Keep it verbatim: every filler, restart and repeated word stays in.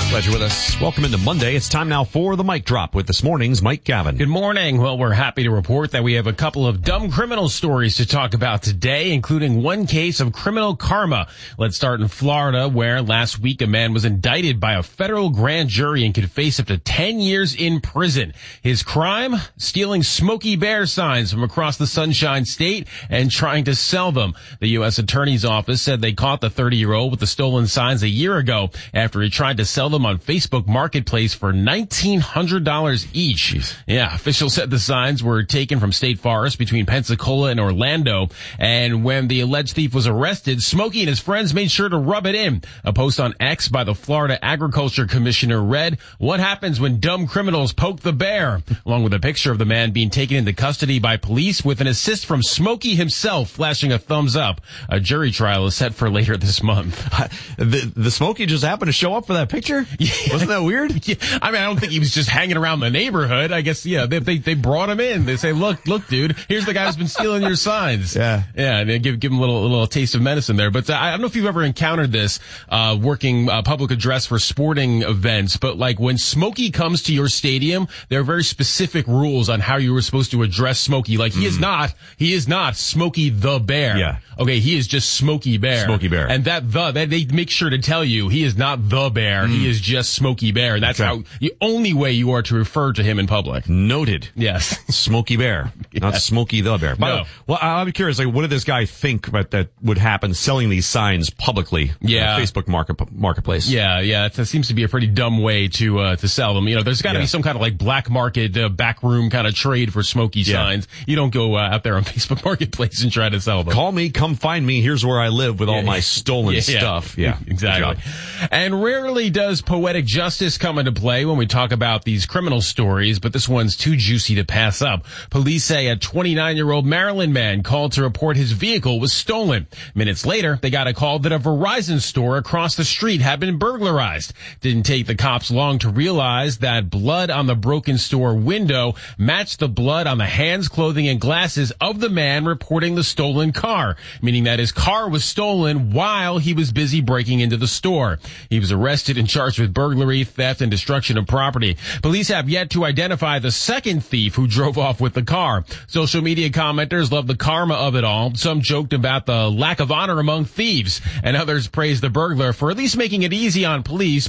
Glad you're with us. Welcome into Monday. It's time now for the Mic Drop with this morning's Mike Gavin. Good morning. Well, we're happy to report that we have a couple of dumb criminal stories to talk about today, including one case of criminal karma. Let's start in Florida, where last week a man was indicted by a federal grand jury and could face up to ten years in prison. His crime? Stealing Smokey Bear signs from across the Sunshine State and trying to sell them. The U S Attorney's Office said they caught the thirty-year-old with the stolen signs a year ago after he tried to sell them on Facebook Marketplace for nineteen hundred dollars each. Jeez. Yeah, officials said the signs were taken from State Forest between Pensacola and Orlando. And when the alleged thief was arrested, Smokey and his friends made sure to rub it in. A post on X by the Florida Agriculture Commissioner read, "What happens when dumb criminals poke the bear?" Along with a picture of the man being taken into custody by police with an assist from Smokey himself flashing a thumbs up. A jury trial is set for later this month. The, the Smokey just happened to show up for that picture? Yeah. Wasn't that weird? Yeah. I mean, I don't think he was just hanging around the neighborhood. I guess, yeah, they, they, they brought him in. They say, look, look, dude, here's the guy who's been stealing your signs. Yeah. Yeah, and they give, give him a little, a little taste of medicine there. But uh, I don't know if you've ever encountered this, uh, working uh, public address for sporting events, but like when Smokey comes to your stadium, there are very specific rules on how you were supposed to address Smokey. Like, he mm. is not, he is not Smokey the Bear. Yeah. Okay, he is just Smokey Bear. Smokey Bear. And that the, that they make sure to tell you, he is not the bear, mm. he is just Smokey Bear. And that's okay. how, the only way you are to refer to him in public. Noted. Yes. Smokey Bear, yes. Not Smokey the Bear. No. Well, I'm curious, like, what did this guy think about that would happen selling these signs publicly? Yeah. On Facebook market, marketplace. Yeah, yeah, that seems to be a pretty dumb way to, uh, to sell them. You know, there's gotta yeah. be some kind of like black market, uh, backroom kind of trade for Smokey yeah. signs. You don't go, uh, out there on Facebook Marketplace and try to sell them. Call me, come find me, here's where I live with yeah. all my stolen yeah, stuff. Yeah, Yeah, exactly. And rarely does poetic justice come into play when we talk about these criminal stories, but this one's too juicy to pass up. Police say a twenty-nine-year-old Maryland man called to report his vehicle was stolen. Minutes later, they got a call that a Verizon store across the street had been burglarized. Didn't take the cops long to realize that blood on the broken store window matched the blood on the hands, clothing, and glasses of the man reporting the stolen car, meaning that his car was stolen while he was busy breaking into the store. He was arrested and charged with burglary, theft, and destruction of property. Police have yet to identify the second thief who drove off with the car. Social media commenters love the karma of it all. Some joked about the lack of honor among thieves, and others praised the burglar for at least making it easy on police